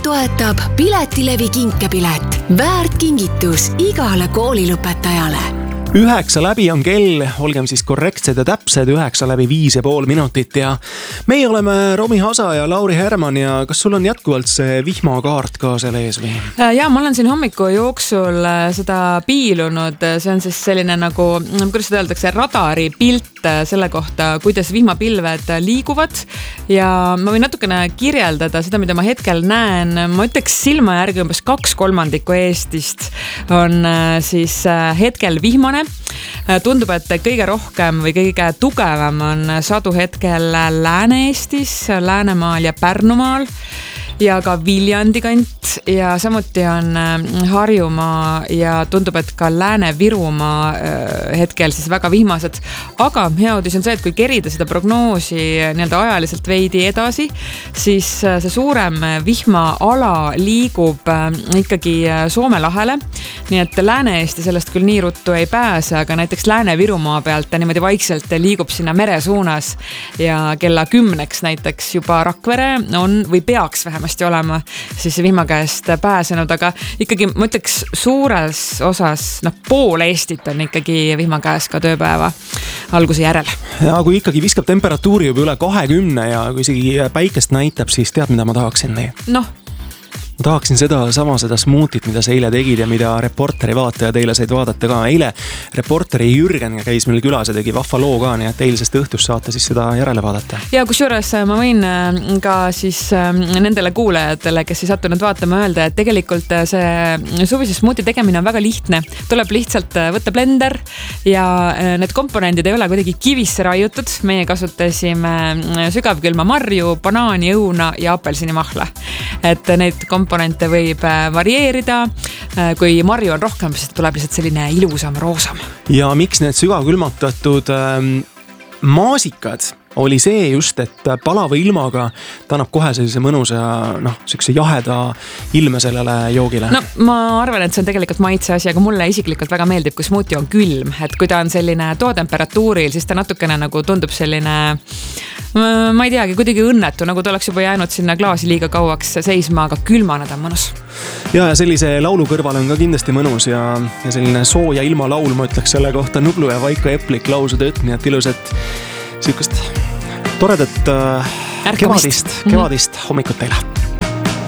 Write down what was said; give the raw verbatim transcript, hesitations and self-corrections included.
toetab Piletilevi kinkepilet. Väärt kingitus igale koolilõpetajale. Üheksa läbi on kell, olgem siis korrektsed ja täpsed, üheksa läbi viis ja pool minutit ja meie oleme Romi Hasa ja Lauri Herman ja kas sul on jätkuvalt see vihmakaart ka selle ees või? Ja ma olen siin hommiku jooksul seda piilunud, see on siis selline nagu, kuidas seda öeldakse, radari pilt selle kohta, kuidas vihmapilved liiguvad ja ma võin natukene kirjeldada seda, mida ma hetkel näen. Ma ütleks silma järgi umbes kaks kolmandikku Eestist on siis hetkel vihmane. Tundub, et kõige rohkem või kõige tugevam on sadu hetkel Lääne-Eestis, Läänemaal ja Pärnumaal ja ka Viljandi kant ja samuti on Harjumaa ja tundub, et ka Lääne-Virumaa hetkel siis väga vihmased. Aga hea uudis on see, et kui kerida seda prognoosi nii-öelda ajaliselt veidi edasi, siis see suurem vihmaala liigub ikkagi Soome lahele. Nii et Lääne-Eesti sellest küll nii ruttu ei pääse, aga näiteks Lääne-Virumaa pealt ta niimoodi vaikselt liigub sinna mere suunas ja kella kümneks näiteks juba Rakvere on või peaks vähemasti olema siis vihma käest pääsenud, aga ikkagi ma ütleks suures osas, noh pool Eestit on ikkagi vihma käes ka tööpäeva alguse järel. Ja kui ikkagi viskab temperatuuri juba üle kahekümne ja kui isegi päikest näitab, siis tead, mida ma tahaksin nii? Noh, ma tahaksin seda sama seda smuutit, mida sa eile tegid ja mida Reporteri vaataja teile said vaadata ka. Eile Reporteri Jürgen käis meil külas ja tegi vahva loo ka, nii et eilsest õhtust saate siis seda järele vaadata. Ja kusjuures ma võin ka siis nendele kuulajatele, kes ei sattunud vaatama, öelda, et tegelikult see suvise smuuti tegemine on väga lihtne. Tuleb lihtsalt võtta blender ja need komponendid ei ole kuidagi kivisse raiutud. Meie kasutasime sügavkülma marju, banaani, õuna ja apelsinimahla. Et neid komponente võib varieerida. Kui marju on rohkem, siis tuleb lihtsalt selline ilusam, roosam. Ja miks need sügavkülmatatud ähm, maasikad oli see just, et palava ilmaga ta annab kohe sellise mõnusa noh, sellise jaheda ilme sellele joogile. No ma arvan, et see on tegelikult maitse asi, aga mulle isiklikult väga meeldib, kui smuuti on külm, et kui ta on selline toatemperatuuril, siis ta natukene nagu tundub selline, ma ei teagi, kuidagi õnnetu, nagu ta oleks juba jäänud sinna klaasi liiga kauaks seisma, aga külmana ta on mõnus. Ja, ja sellise laulu kõrval on ka kindlasti mõnus ja, ja selline sooja ilma laul, ma ütleks selle kohta Nublu ja Vaiko Eplik lausu tööt, nii et ilusat sihukest toredat äh, kevadist, kevadist hommikut teile.